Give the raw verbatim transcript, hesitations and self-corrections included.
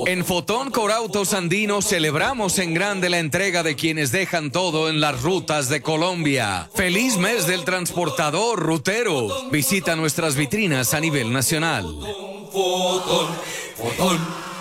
En Fotón Corautos Andino celebramos en grande la entrega de quienes dejan todo en las rutas de Colombia. ¡Feliz mes del transportador rutero! Visita nuestras vitrinas a nivel nacional. Fotón, Fotón.